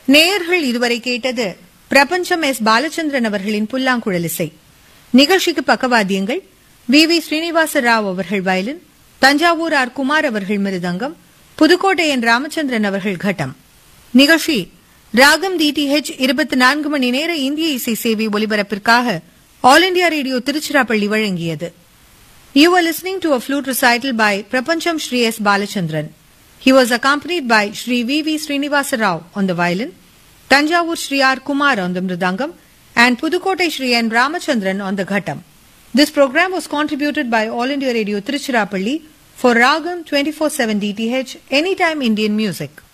நேயர்கள் இதுவரை கேட்டது பிரபஞ்சம் எஸ் பாலச்சந்திரன் அவர்களின் புல்லாங்குழல் இசை. நிகழ்ச்சிக்கு பக்கவாத்தியங்கள் வி ஸ்ரீனிவாச ராவ் அவர்கள் வயலின், தஞ்சாவூர் ஆர் குமார் அவர்கள் மிருதங்கம், புதுக்கோட்டை என் ராமச்சந்திரன் அவர்கள் கட்டம். நிகழ்ச்சி ராகம் டிடிஹெச் 24 மணி நேர இந்திய இசை சேவை ஒலிபரப்பிற்காக ஆல் இண்டியா ரேடியோ திருச்சிராப்பள்ளி வழங்கியது. You were listening to a flute recital by Prapancham Shri S. Balachandran. He was accompanied by Shri V. Srinivasa Rao on the violin, Tanjavur Shri R. Kumar on the mridangam, and Pudukkottai Shri N. Ramachandran on the ghattam. This program was contributed by All India Radio Tiruchirappalli for Ragam 24/7 DTH Anytime Indian Music.